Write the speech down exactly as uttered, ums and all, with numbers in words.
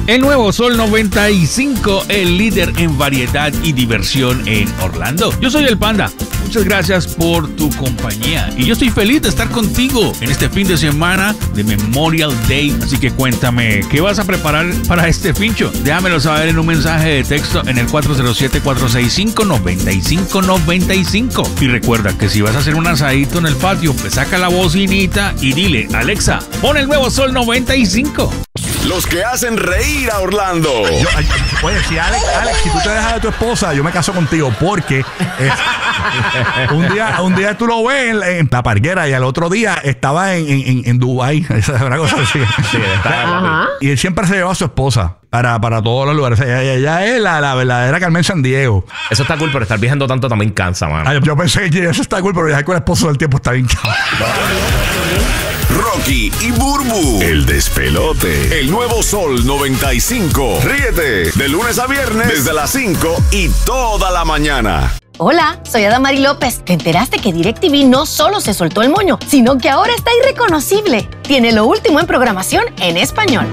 El nuevo Sol noventa y cinco, el líder en variedad y diversión en Orlando. Yo soy el Panda. Muchas gracias por tu compañía. Y yo estoy feliz de estar contigo en este fin de semana de Memorial Day. Así que cuéntame, ¿qué vas a preparar para este fincho? Déjamelo saber en un mensaje de texto en el cuatro cero siete, cuatro seis cinco, nueve cinco nueve cinco. Y recuerda que si vas a hacer un asadito en el patio, pues saca la bocinita y dile, Alexa, pon el nuevo Sol noventa y cinco. Los que hacen reír a Orlando. Yo, ay, oye, si Alex, Alex, si tú te dejas de tu esposa, yo me caso contigo porque eh, un día un día tú lo ves en, en la parguera y al otro día estaba en, en, en Dubái. Esa es una cosa así. Sí, está, y él siempre se lleva a su esposa para, para todos los lugares. Ella, ella es la, la verdadera Carmen Sandiego. Eso está cool, pero estar viajando tanto también cansa, man. Ay, yo pensé que eso está cool, pero viajar con el esposo del tiempo está bien cabrón. Rocky y Burbu, el despelote. El nuevo Sol noventa y cinco. Ríete de lunes a viernes desde las cinco y toda la mañana. Hola, soy Adamari López. ¿Te enteraste que DirecTV no solo se soltó el moño, sino que ahora está irreconocible? Tiene lo último en programación en español.